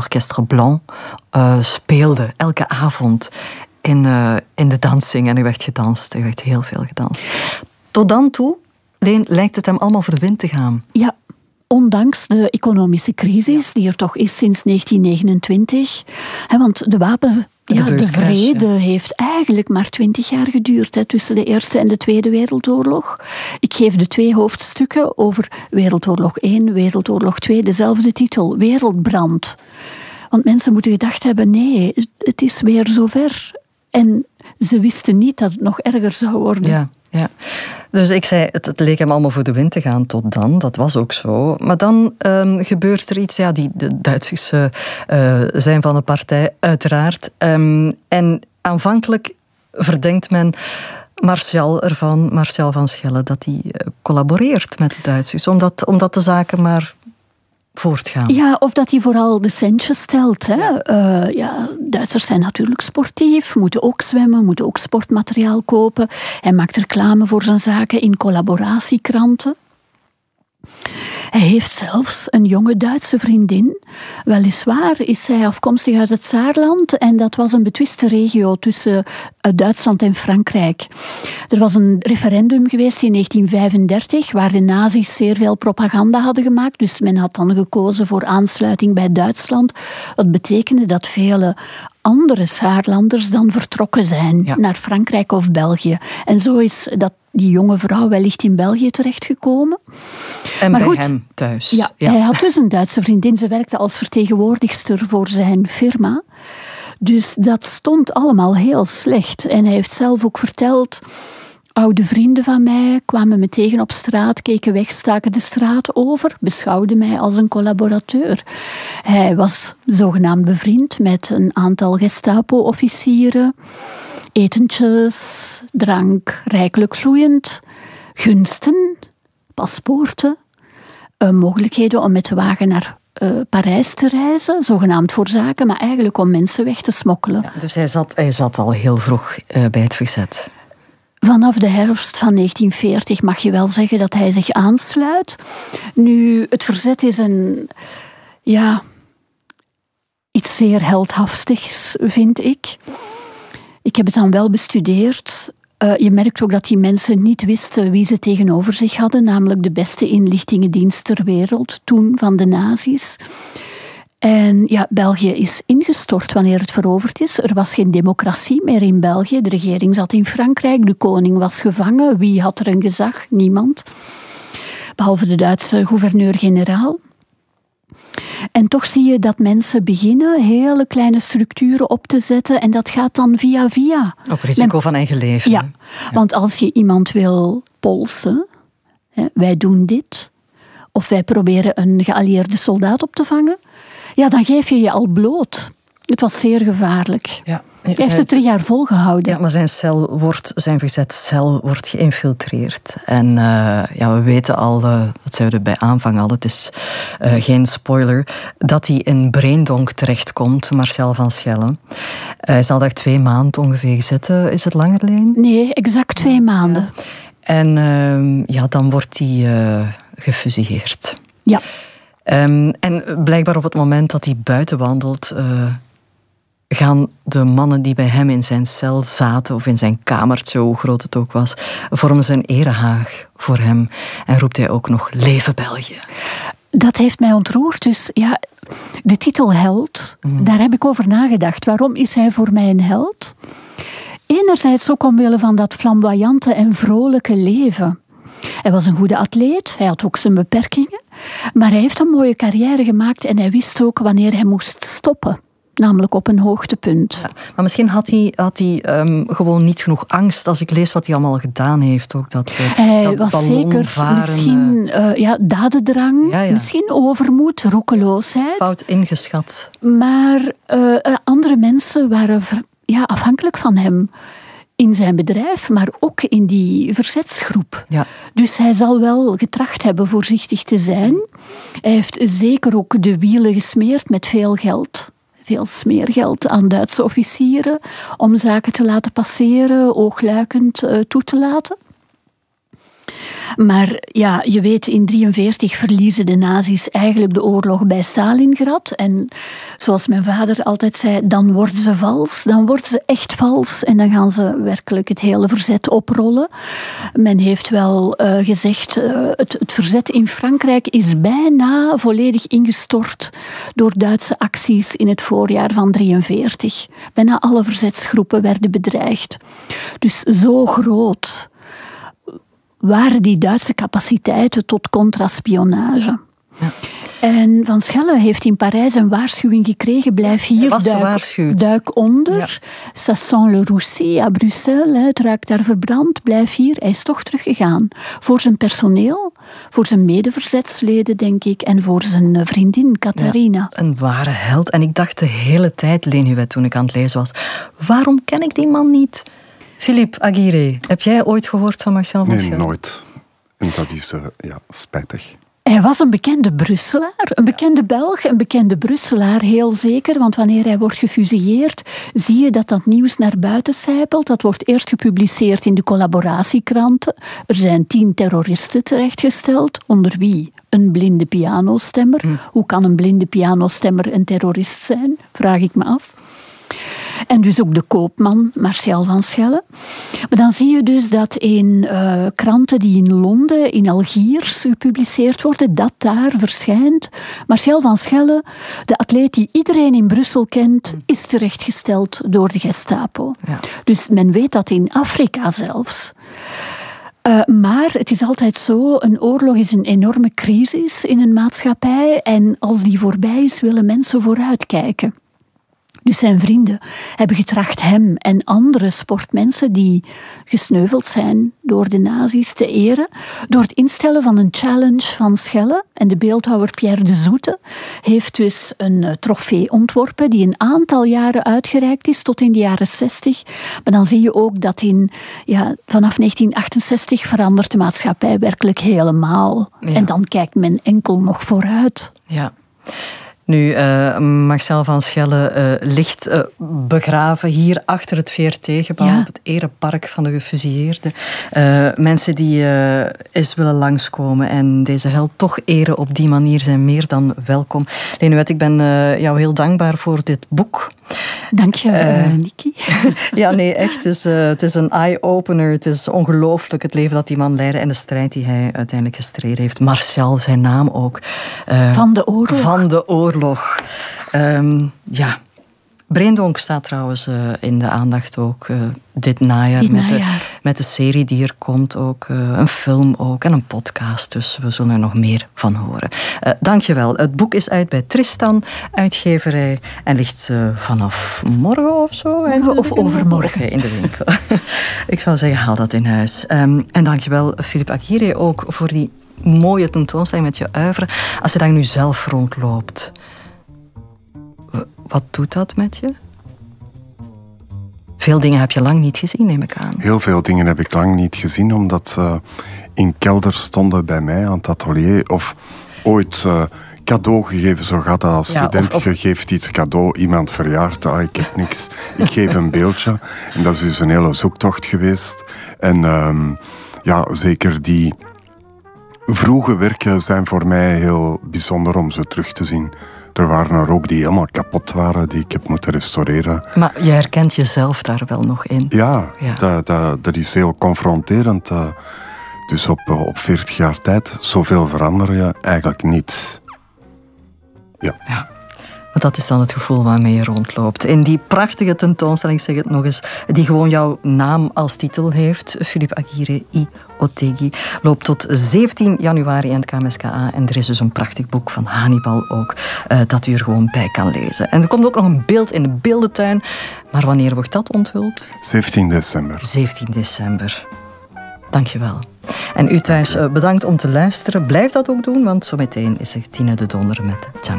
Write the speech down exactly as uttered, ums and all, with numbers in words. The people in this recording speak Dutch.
Orchestre Blanc uh, speelde elke avond in, uh, in de dansing. En er werd gedanst, er werd heel veel gedanst. Tot dan toe, Leen, lijkt het hem allemaal voor de wind te gaan. Ja. Ondanks de economische crisis die er toch is sinds negentien negenentwintig. He, want de wapen... De, ja, de vrede ja. heeft eigenlijk maar twintig jaar geduurd. He, tussen de Eerste en de Tweede Wereldoorlog. Ik geef de twee hoofdstukken over Wereldoorlog één, Wereldoorlog twee. Dezelfde titel, Wereldbrand. Want mensen moeten gedacht hebben, nee, het is weer zover. En ze wisten niet dat het nog erger zou worden. Ja. Ja, dus ik zei, het, het leek hem allemaal voor de wind te gaan tot dan. Dat was ook zo. Maar dan um, gebeurt er iets. Ja, die, de Duitsers uh, uh, zijn van de partij, uiteraard. Um, en aanvankelijk verdenkt men Martial ervan, Martial van Schelle, dat hij uh, collaboreert met de Duitsers. Omdat, omdat de zaken maar voortgaan. Ja, of dat hij vooral de centjes telt. Hè. Ja. Uh, ja, Duitsers zijn natuurlijk sportief, moeten ook zwemmen, moeten ook sportmateriaal kopen. Hij maakt reclame voor zijn zaken in collaboratiekranten. Hij heeft zelfs een jonge Duitse vriendin. Weliswaar is zij afkomstig uit het Saarland en dat was een betwiste regio tussen Duitsland en Frankrijk. Er was een referendum geweest in negentien vijfendertig waar de nazi's zeer veel propaganda hadden gemaakt. Dus men had dan gekozen voor aansluiting bij Duitsland. Wat betekende dat vele andere Saarlanders dan vertrokken zijn ja. naar Frankrijk of België. En zo is dat die jonge vrouw wellicht in België terechtgekomen. En maar bij goed, hem thuis. Ja, ja. Hij had dus een Duitse vriendin. Ze werkte als vertegenwoordigster voor zijn firma. Dus dat stond allemaal heel slecht. En hij heeft zelf ook verteld... Oude vrienden van mij kwamen me tegen op straat, keken weg, staken de straat over, beschouwden mij als een collaborateur. Hij was zogenaamd bevriend met een aantal Gestapo-officieren. Etentjes, drank, rijkelijk vloeiend, gunsten, paspoorten, uh, mogelijkheden om met de wagen naar uh, Parijs te reizen, zogenaamd voor zaken, maar eigenlijk om mensen weg te smokkelen. Ja, dus hij zat, hij zat al heel vroeg uh, bij het verzet. Vanaf de herfst van negentien veertig mag je wel zeggen dat hij zich aansluit. Nu, het verzet is een... ja, iets zeer heldhaftigs, vind ik. Ik heb het dan wel bestudeerd. Uh, je merkt ook dat die mensen niet wisten wie ze tegenover zich hadden, namelijk de beste inlichtingendienst ter wereld, toen van de nazi's. En ja, België is ingestort wanneer het veroverd is. Er was geen democratie meer in België. De regering zat in Frankrijk, de koning was gevangen. Wie had er een gezag? Niemand. Behalve de Duitse gouverneur-generaal. En toch zie je dat mensen beginnen hele kleine structuren op te zetten en dat gaat dan via via. Op risico Men... van eigen leven. Ja, ja, want als je iemand wil polsen, hè, wij doen dit, of wij proberen een geallieerde soldaat op te vangen, ja, dan geef je je al bloot. Het was zeer gevaarlijk. Ja, hij heeft het drie jaar volgehouden. Ja, maar zijn cel wordt, zijn verzetcel wordt geïnfiltreerd. En uh, ja, we weten al, uh, dat zeiden we bij aanvang al, het is uh, geen spoiler, dat hij in Breendonk terechtkomt, Martial van Schelle. Uh, hij zal daar twee maanden ongeveer zitten. Is het langer, Leen? Nee, exact twee maanden. Ja. En uh, ja, dan wordt hij uh, gefusilleerd. Ja. Um, en blijkbaar op het moment dat hij buiten wandelt, uh, gaan de mannen die bij hem in zijn cel zaten, of in zijn kamertje, hoe groot het ook was, vormen ze een erehaag voor hem. En roept hij ook nog Leven België. Dat heeft mij ontroerd. Dus ja, de titel held, mm. daar heb ik over nagedacht. Waarom is hij voor mij een held? Enerzijds ook omwille van dat flamboyante en vrolijke leven. Hij was een goede atleet, hij had ook zijn beperkingen. Maar hij heeft een mooie carrière gemaakt en hij wist ook wanneer hij moest stoppen. Namelijk op een hoogtepunt. Ja, maar misschien had hij, had hij um, gewoon niet genoeg angst. Als ik lees wat hij allemaal gedaan heeft. Ook dat, uh, hij dat was zeker misschien uh, ja, dadendrang, ja, ja. misschien overmoed, roekeloosheid. Fout ingeschat. Maar uh, andere mensen waren ver, ja, afhankelijk van hem. In zijn bedrijf, maar ook in die verzetsgroep. Ja. Dus hij zal wel getracht hebben voorzichtig te zijn. Hij heeft zeker ook de wielen gesmeerd met veel geld. Veel smeergeld aan Duitse officieren om zaken te laten passeren, oogluikend uh, toe te laten. Maar ja, je weet, in negentien drieënveertig verliezen de nazi's eigenlijk de oorlog bij Stalingrad. En zoals mijn vader altijd zei, dan worden ze vals. Dan worden ze echt vals. En dan gaan ze werkelijk het hele verzet oprollen. Men heeft wel uh, gezegd, uh, het, het verzet in Frankrijk is bijna volledig ingestort door Duitse acties in het voorjaar van negentien drieënveertig. Bijna alle verzetsgroepen werden bedreigd. Dus zo groot waren die Duitse capaciteiten tot contraspionage. Ja. En Van Schelle heeft in Parijs een waarschuwing gekregen. Blijf hier, duik, duik onder. Ja. Ça sent le roussi à Bruxelles. Het ruikt daar verbrand. Blijf hier. Hij is toch teruggegaan. Voor zijn personeel, voor zijn medeverzetsleden, denk ik, en voor zijn vriendin, Catharina. Ja, een ware held. En ik dacht de hele tijd, Lenuet, toen ik aan het lezen was, waarom ken ik die man niet? Philippe Aguirre, heb jij ooit gehoord van Marcel van Schelle? Nee, nooit. En dat is uh, ja, spijtig. Hij was een bekende Brusselaar, een bekende Belg, een bekende Brusselaar, heel zeker. Want wanneer hij wordt gefusilleerd, zie je dat dat nieuws naar buiten sijpelt. Dat wordt eerst gepubliceerd in de collaboratiekranten. Er zijn tien terroristen terechtgesteld, onder wie een blinde pianostemmer. Mm. Hoe kan een blinde pianostemmer een terrorist zijn? Vraag ik me af. En dus ook de koopman, Marcel van Schelle. Maar dan zie je dus dat in uh, kranten die in Londen, in Algiers gepubliceerd worden, dat daar verschijnt. Marcel van Schelle, de atleet die iedereen in Brussel kent, is terechtgesteld door de Gestapo. Ja. Dus men weet dat in Afrika zelfs. Uh, maar het is altijd zo, een oorlog is een enorme crisis in een maatschappij. En als die voorbij is, willen mensen vooruitkijken. Dus zijn vrienden hebben getracht hem en andere sportmensen die gesneuveld zijn door de nazi's te eren, door het instellen van een challenge van Schelle. En de beeldhouwer Pierre de Zoete heeft dus een uh, trofee ontworpen die een aantal jaren uitgereikt is, tot in de jaren zestig. Maar dan zie je ook dat in, ja, vanaf negentien achtenzestig verandert de maatschappij werkelijk helemaal. Ja. En dan kijkt men enkel nog vooruit. Ja. Nu, uh, Marcel van Schelle uh, ligt uh, begraven hier achter het V R T-gebouw, ja. op het erepark van de gefusilleerden. Uh, mensen die uh, eens willen langskomen en deze held toch eren op die manier zijn meer dan welkom. Lenuet, ik ben uh, jou heel dankbaar voor dit boek. Dank je, uh, uh, Nikki. Ja, nee, echt. Het is, uh, het is een eye-opener. Het is ongelooflijk het leven dat die man leidde en de strijd die hij uiteindelijk gestreden heeft. Martial, zijn naam ook. Uh, van de oorlog. Van de oorlog. Um, ja. Breendonk staat trouwens uh, in de aandacht ook uh, dit najaar. Dit met, najaar. De, met de serie die er komt ook. Uh, een film ook en een podcast. Dus we zullen er nog meer van horen. Uh, dankjewel. Het boek is uit bij Tristan, uitgeverij. En ligt uh, vanaf morgen of zo. Morgen of overmorgen. Okay, in de winkel. Ik zou zeggen, haal dat in huis. Um, en dankjewel Philippe Aguirre ook voor die mooie tentoonstelling met je uiveren. Als je daar nu zelf rondloopt, wat doet dat met je? Veel dingen heb je lang niet gezien, neem ik aan. Heel veel dingen heb ik lang niet gezien, omdat ze in kelder stonden bij mij aan het atelier. Of ooit uh, cadeau gegeven, zo gaat dat als ja, student. Of, of... Je geeft iets cadeau, iemand verjaart, ah, ik heb niks, ik geef een beeldje. En dat is dus een hele zoektocht geweest. En um, ja, zeker die vroege werken zijn voor mij heel bijzonder om ze terug te zien. Er waren er ook die helemaal kapot waren, die ik heb moeten restaureren. Maar je herkent jezelf daar wel nog in? Ja, ja. Dat, dat, dat is heel confronterend. Dus op, op veertig jaar tijd, zoveel verander je eigenlijk niet. Ja. ja. Maar dat is dan het gevoel waarmee je rondloopt. In die prachtige tentoonstelling, zeg het nog eens, die gewoon jouw naam als titel heeft, Philippe Aguirre I Otegi, loopt tot zeventien januari in het K M S K A. En er is dus een prachtig boek van Hannibal ook, uh, dat u er gewoon bij kan lezen. En er komt ook nog een beeld in de beeldentuin. Maar wanneer wordt dat onthuld? zeventien december. zeventien december. Dankjewel. En u thuis, uh, bedankt om te luisteren. Blijf dat ook doen, want zometeen is er Tine de Donder met Django.